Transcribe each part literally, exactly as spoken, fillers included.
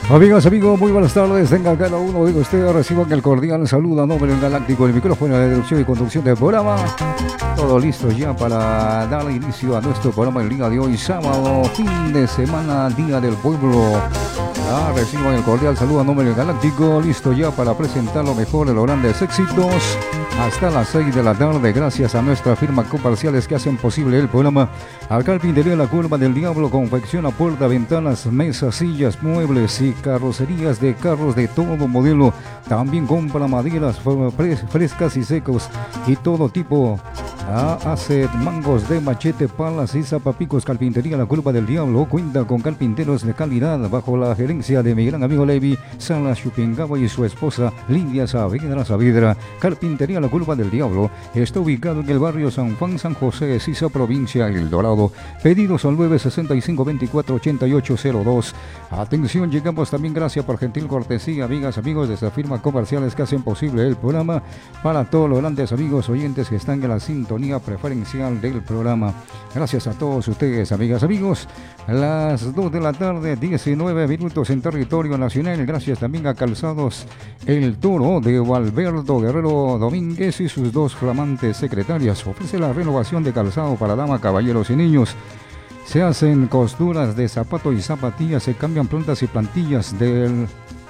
Amigas, amigos, muy buenas tardes. Tengan cada uno de ustedes, reciban el cordial saludo a nombre del Galáctico, el micrófono de dirección y conducción del programa. Todo listo ya para dar inicio a nuestro programa el día de hoy, sábado, fin de semana, Día del Pueblo. Ah, reciban el cordial saludo a nombre del Galáctico, listo ya para presentar lo mejor de los grandes éxitos. Hasta las seis de la tarde, gracias a nuestra firma Comerciales que hacen posible el programa. A Carpintería La Curva del Diablo, confecciona puertas, ventanas, mesas, sillas, muebles y carrocerías de carros de todo modelo. También compra maderas frescas y secos y todo tipo. Ah, hace mangos de machete, palas y zapapicos. Carpintería La Curva del Diablo cuenta con carpinteros de calidad bajo la gerencia de mi gran amigo Levi Salas Chupingaba y su esposa Lidia Saavedra Saavedra. Carpintería La Curva del Diablo está ubicado en el barrio San Juan, San José, Sisa, provincia El Dorado. Pedidos al nueve sesenta y cinco veinticuatro ochenta y ocho cero dos. Atención, llegamos también gracias por gentil cortesía, amigas, amigos de esta firma Comerciales que hacen posible el programa. Para todos los grandes amigos oyentes que están en la sintonía preferencial del programa. Gracias a todos ustedes, amigas, amigos. A las dos de la tarde, diecinueve minutos en territorio nacional. Gracias también a Calzados El Toro de Valverdo Guerrero Domínguez y sus dos flamantes secretarias. Ofrece la renovación de calzado para damas, caballeros y niños. Se hacen costuras de zapato y zapatillas, se cambian plantas y plantillas del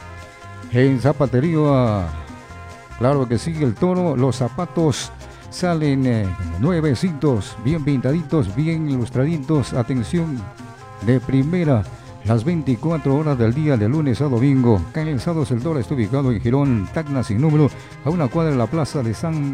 en zapatería. Claro que sí, El Toro. Los zapatos salen eh, nuevecitos, bien pintaditos, bien ilustraditos. Atención, de primera, las veinticuatro horas del día, de lunes a domingo. Calzados El Toro está ubicado en Girón, Tacna sin número, a una cuadra de la plaza de San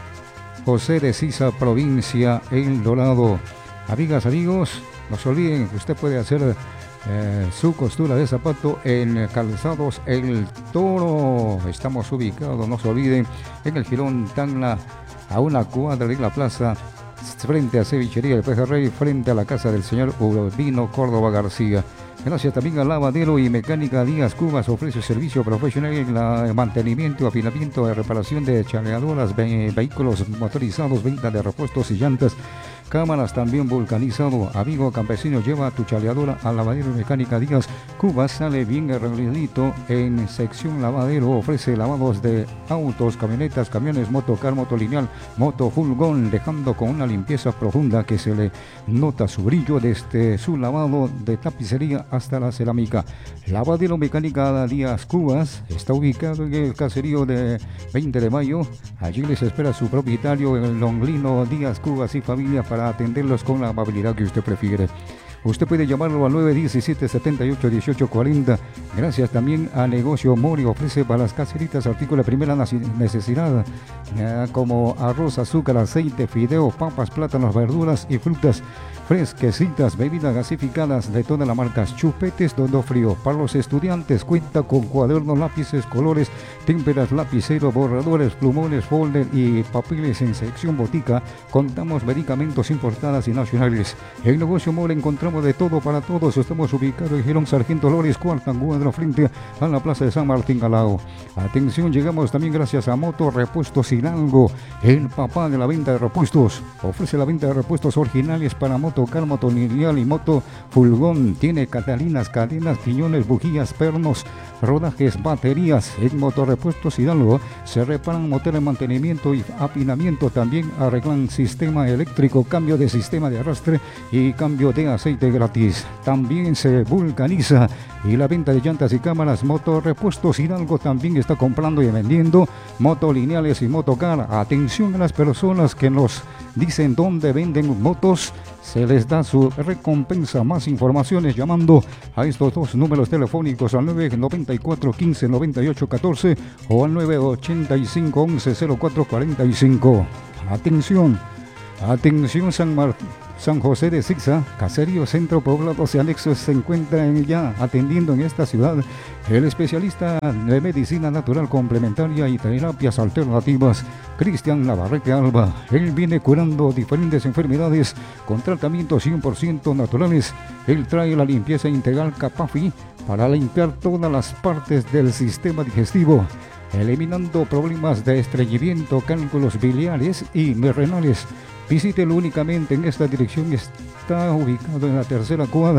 José de Sisa, provincia El Dorado. Amigas, amigos, no se olviden que usted puede hacer eh, su costura de zapato en Calzados El Toro. Estamos ubicados, no se olviden, en el Girón, Tacna, a una cuadra de la plaza, frente a Cevichería del Pejerrey, frente a la casa del señor Urbino Córdoba García. Gracias también a Lavadero y Mecánica Díaz Cubas, ofrece servicio profesional en el mantenimiento, afinamiento de reparación de chaleadoras, ve vehículos motorizados, venta de repuestos y llantas, cámaras, también vulcanizado. Amigo campesino, lleva tu chaleadora a Lavadero y Mecánica Díaz Cubas, sale bien arregladito en sección lavadero. Ofrece lavados de autos, camionetas, camiones, motocar, moto lineal, moto furgón, dejando con una limpieza profunda que se le nota su brillo desde su lavado de tapicería hasta la cerámica. Lavadero Mecánica Díaz Cubas está ubicado en el caserío de veinte de mayo. Allí les espera su propietario, el Longlino Díaz Cubas y familia, para atenderlos con la amabilidad que usted prefiere. Usted puede llamarlo al nueve diecisiete setenta y ocho dieciocho cuarenta. Gracias también a Negocio Mori, ofrece para las caseritas artículos de primera necesidad, eh, como arroz, azúcar, aceite, fideos, papas, plátanos, verduras y frutas fresquecitas, bebidas gasificadas de todas las marcas, chupetes, todo frío. Para los estudiantes cuenta con cuadernos, lápices, colores, témperas, lapicero, borradores, plumones, folder y papeles en sección botica. Contamos medicamentos importados y nacionales. En Negocio Mori encontramos de todo para todos. Estamos ubicados en Girón Sargento Lores, cuarta cuadra, frente a la plaza de San Martín Galao. Atención, llegamos también gracias a Moto Repuestos Hidalgo, el papá de la venta de repuestos. Ofrece la venta de repuestos originales para moto car, moto lineal y moto furgón. Tiene catalinas, cadenas, piñones, bujías, pernos, rodajes, baterías. En Motorrepuestos Hidalgo se reparan motores, mantenimiento y afinamiento. También arreglan sistema eléctrico, cambio de sistema de arrastre y cambio de aceite gratis. También se vulcaniza y la venta de llantas y cámaras. Motorrepuestos Hidalgo también está comprando y vendiendo motos lineales y motocar. Atención a las personas que nos dicen dónde venden motos, se les da su recompensa. Más informaciones llamando a estos dos números telefónicos al nueve noventa y cuatro quince noventa y ocho catorce o al nueve ochenta y cinco once cero cuatro cuarenta y cinco. Atención, atención San Martín. San José de Sisa, caserío, centro, poblados y anexos se encuentran ya atendiendo en esta ciudad el especialista de medicina natural complementaria y terapias alternativas, Cristian Navarrete Alba. Él viene curando diferentes enfermedades con tratamientos cien por ciento naturales. Él trae la limpieza integral Capafi para limpiar todas las partes del sistema digestivo, eliminando problemas de estreñimiento, cálculos biliares y renales. Visítelo únicamente en esta dirección, está ubicado en la tercera cuadra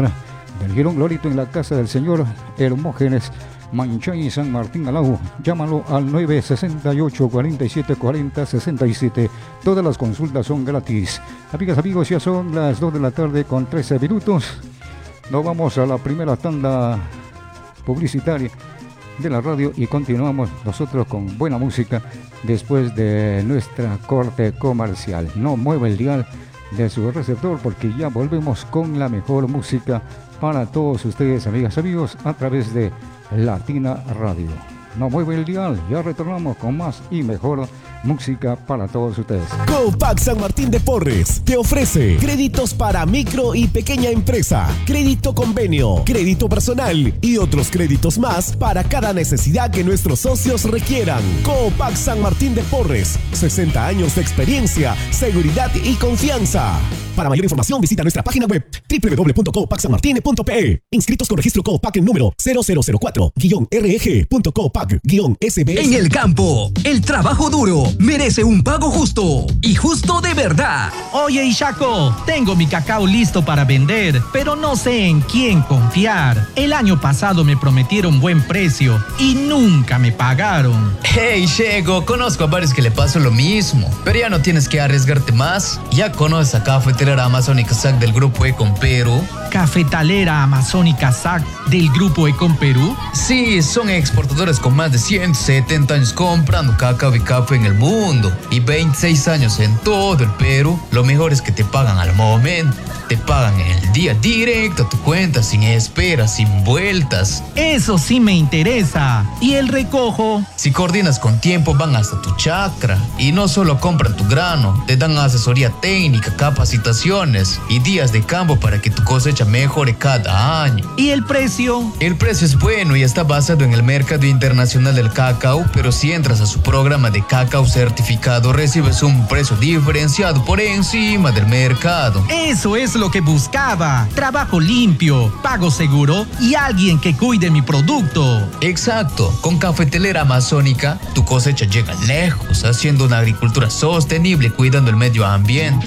del Girón Glorito en la casa del señor Hermógenes Manchay, San Martín Alau. Llámalo al nueve seis ocho, cuatro siete cuatro cero, seis siete. Todas las consultas son gratis. Amigas, amigos, ya son las dos de la tarde con trece minutos. Nos vamos a la primera tanda publicitaria de la radio y continuamos nosotros con buena música después de nuestra corte comercial. No mueve el dial de su receptor porque ya volvemos con la mejor música para todos ustedes, amigas, amigos, a través de Latina Radio. No mueve el dial, ya retornamos con más y mejor música para todos ustedes. Copac San Martín de Porres te ofrece créditos para micro y pequeña empresa, crédito convenio, crédito personal y otros créditos más para cada necesidad que nuestros socios requieran. Copac San Martín de Porres, sesenta años de experiencia, seguridad y confianza. Para mayor información visita nuestra página web doble u doble u doble u punto copac san martin punto p e. Inscritos con registro Copac en número cero cero cero cuatro guion R G punto copac guion S B S. En el campo, el trabajo duro merece un pago justo y justo de verdad. Oye, Ishaco, tengo mi cacao listo para vender, pero no sé en quién confiar. El año pasado me prometieron buen precio y nunca me pagaron. Hey, Shego, conozco a varios que le pasó lo mismo, pero ya no tienes que arriesgarte más. Ya conoces a Cafetalera Amazónica S A C del Grupo Econ Perú. ¿Cafetalera Amazónica S A C del Grupo Econ Perú? Sí, son exportadores con más de ciento setenta años comprando cacao y café en el mundo y veintiséis años en todo el Perú. Lo mejor es que te pagan al momento. Te pagan en el día directo a tu cuenta, sin espera, sin vueltas. Eso sí me interesa. ¿Y el recojo? Si coordinas con tiempo, van hasta tu chacra. Y no solo compran tu grano, te dan asesoría técnica, capacitaciones y días de campo para que tu cosecha mejore cada año. ¿Y el precio? El precio es bueno y está basado en el mercado internacional del cacao, pero si entras a su programa de cacao certificado, recibes un precio diferenciado por encima del mercado. Eso es lo que buscaba. Trabajo limpio, pago seguro y alguien que cuide mi producto. Exacto. Con Cafetalera Amazónica, tu cosecha llega lejos, haciendo una agricultura sostenible, cuidando el medio ambiente.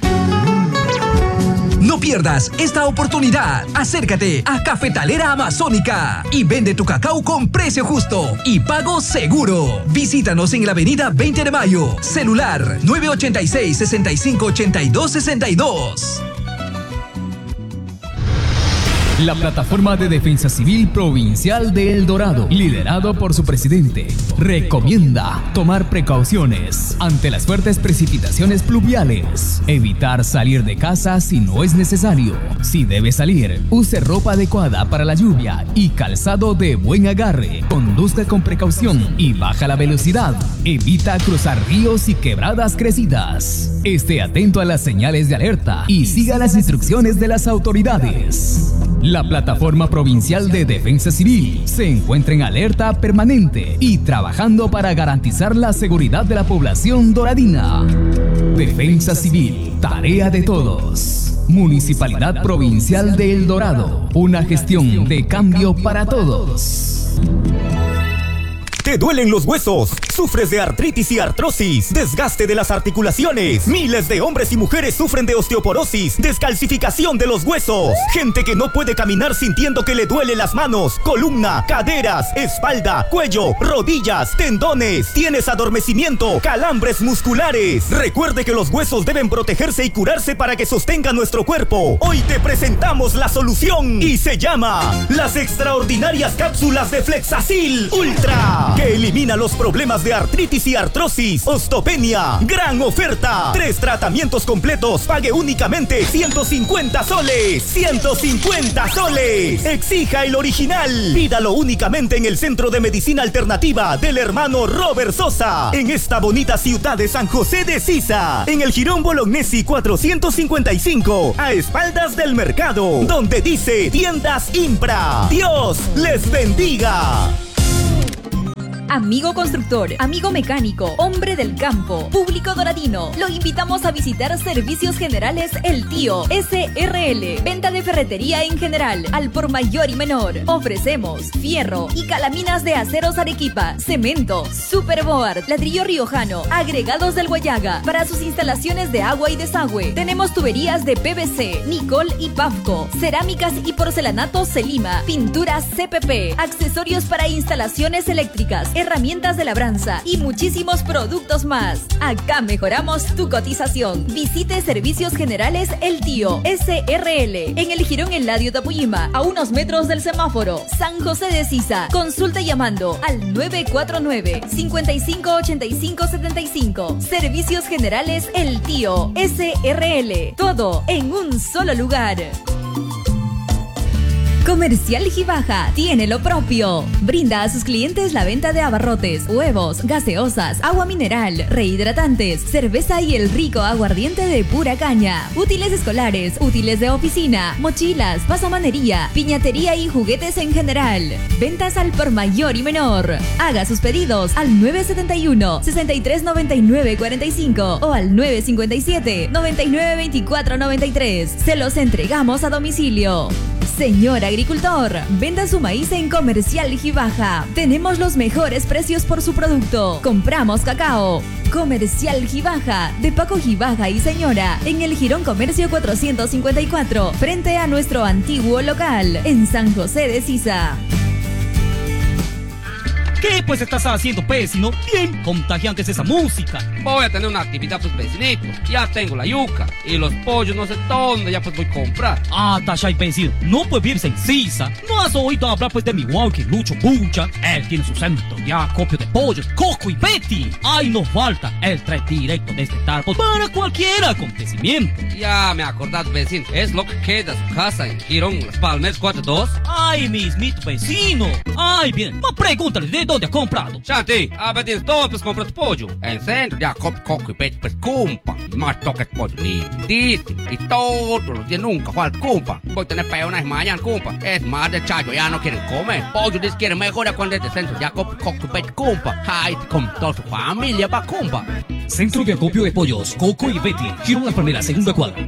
No pierdas esta oportunidad. Acércate a Cafetalera Amazónica y vende tu cacao con precio justo y pago seguro. Visítanos en la avenida veinte de mayo. Celular nueve ocho seis, seis cinco ocho dos seis dos. La Plataforma de Defensa Civil Provincial de El Dorado, liderado por su presidente, recomienda tomar precauciones ante las fuertes precipitaciones pluviales, evitar salir de casa si no es necesario. Si debe salir, use ropa adecuada para la lluvia y calzado de buen agarre. Conduzca con precaución y baja la velocidad. Evita cruzar ríos y quebradas crecidas. Esté atento a las señales de alerta y siga las instrucciones de las autoridades. La Plataforma Provincial de Defensa Civil se encuentra en alerta permanente y trabajando para garantizar la seguridad de la población doradina. Defensa Civil, tarea de todos. Municipalidad Provincial de El Dorado, una gestión de cambio para todos. ¿Te duelen los huesos? ¿Sufres de artritis y artrosis? ¿Desgaste de las articulaciones? Miles de hombres y mujeres sufren de osteoporosis, descalcificación de los huesos. Gente que no puede caminar sintiendo que le duele las manos, columna, caderas, espalda, cuello, rodillas, tendones. Tienes adormecimiento, calambres musculares. Recuerde que los huesos deben protegerse y curarse para que sostengan nuestro cuerpo. Hoy te presentamos la solución y se llama las extraordinarias cápsulas de Flexacil Ultra, que elimina los problemas de artritis y artrosis. Osteopenia, gran oferta. Tres tratamientos completos, pague únicamente ciento cincuenta soles. ciento cincuenta soles. Exija el original. Pídalo únicamente en el Centro de Medicina Alternativa del hermano Robert Sosa, en esta bonita ciudad de San José de Sisa, en el Girón Bolognesi cuatrocientos cincuenta y cinco, a espaldas del mercado, donde dice Tiendas Impra. Dios les bendiga. Amigo constructor, amigo mecánico, hombre del campo, público doradino, lo invitamos a visitar Servicios Generales El Tío S R L. Venta de ferretería en general, al por mayor y menor. Ofrecemos fierro y calaminas de aceros Arequipa, cemento, superboard, ladrillo riojano, agregados del Guayaga. Para sus instalaciones de agua y desagüe, tenemos tuberías de P V C, Nicol y Pavco, cerámicas y porcelanatos Celima, pinturas C P P, accesorios para instalaciones eléctricas, herramientas de labranza y muchísimos productos más. Acá mejoramos tu cotización. Visite Servicios Generales El Tío S R L en el Jirón Eladio Tapuyima, a unos metros del semáforo San José de Sisa. Consulta llamando al nueve cuatro nueve, cinco cinco ocho cinco siete cinco. Servicios Generales El Tío S R L. Todo en un solo lugar. Comercial Gibaja tiene lo propio. Brinda a sus clientes la venta de abarrotes, huevos, gaseosas, agua mineral, rehidratantes, cerveza y el rico aguardiente de pura caña. Útiles escolares, útiles de oficina, mochilas, pasamanería, piñatería y juguetes en general. Ventas al por mayor y menor. Haga sus pedidos al nueve siete uno, seis tres nueve nueve cuatro cinco o al nueve cinco siete, nueve nueve veinticuatro noventa y tres. Se los entregamos a domicilio. Señor agricultor, venda su maíz en Comercial Gibaja. Tenemos los mejores precios por su producto. Compramos cacao. Comercial Gibaja, de Paco Gibaja y Señora, en el Jirón Comercio cuatrocientos cincuenta y cuatro, frente a nuestro antiguo local, en San José de Sisa. ¿Qué pues estás haciendo, vecino? Bien contagiante es esa música. Voy a tener una actividad, pues, vecinito. Ya tengo la yuca y los pollos, no sé dónde, ya pues voy a comprar. Ah, Tashay, vecino, no pues vives en Sisa. ¿No has oído hablar pues de mi walkie Lucho Bucha? Él tiene su centro de acopio de pollos, Coco y Betty. Ahí no falta el tren directo desde Tarpos para cualquier acontecimiento. Ya me acordás, vecino. Es lo que queda su casa en Girón, Las Palmeras cuatro dos. Ay, mismito vecino. Ay, bien, más pregúntale de dónde ha comprado. Shanti, a ver, tienes todo, pues compras pollo. En centro de acopio, Coco y Betty, pues cumpa. Y más toques pollo limpito. Y todos los días nunca falta cumpa. Voy a tener peonas mañana, cumpa. Es más de chayo, ya no quieren comer. Pollo les quieren mejorar cuando es de centro de acopio, Coco y Betty, cumpa. Ay, con toda su familia va cumpa. Centro de acopio de pollos, Coco y Betty. Girón Las Palmeras, segunda cuadra.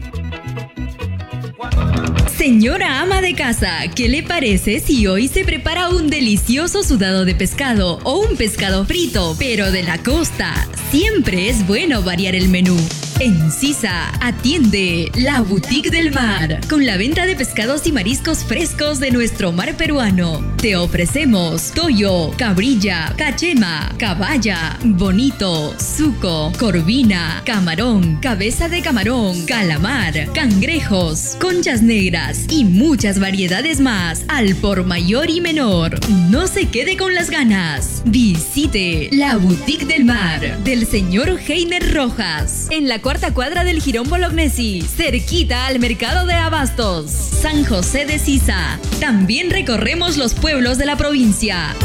Señora ama de casa, ¿qué le parece si hoy se prepara un delicioso sudado de pescado o un pescado frito, pero de la costa? Siempre es bueno variar el menú. En Sisa atiende La Boutique del Mar, con la venta de pescados y mariscos frescos de nuestro mar peruano. Te ofrecemos toyo, cabrilla, cachema, caballa, bonito, suco, corvina, camarón, cabeza de camarón, calamar, cangrejos, conchas negras y muchas variedades más al por mayor y menor. No se quede con las ganas. Visite La Boutique del Mar del señor Heiner Rojas, en la cuarta cuadra del Jirón Bolognesi, cerquita al mercado de abastos, San José de Sisa. También recorremos los pueblos de la provincia.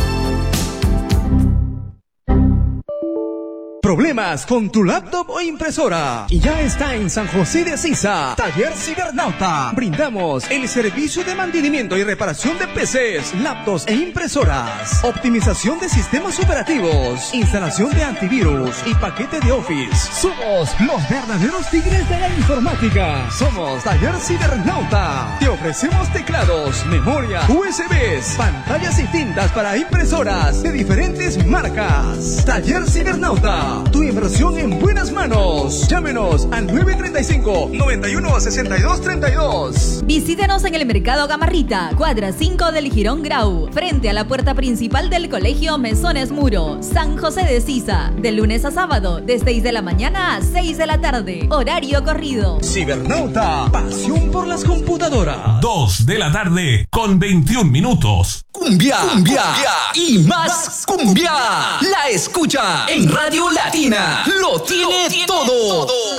Problemas con tu laptop o impresora. Y ya está en San José de Sisa, Taller Cibernauta. Brindamos el servicio de mantenimiento y reparación de P Cs, laptops e impresoras. Optimización de sistemas operativos. Instalación de antivirus y paquete de Office. Somos los verdaderos tigres de la informática. Somos Taller Cibernauta. Te ofrecemos teclados, memoria, U S Bs, pantallas y tintas para impresoras de diferentes marcas. Taller Cibernauta. Tu inversión en buenas manos. Llámenos al nueve tres cinco, nueve uno, seis dos tres dos. Visítenos en el Mercado Gamarrita, cuadra cinco del Jirón Grau, frente a la puerta principal del Colegio Mesones Muro, San José de Sisa, de lunes a sábado, de seis de la mañana a seis de la tarde, horario corrido. Cibernauta, pasión por las computadoras. dos de la tarde con veintiún minutos. Cumbia, cumbia, cumbia y más cumbia. La escucha en Radio Latina. Lo tiene, Lo tiene todo. todo.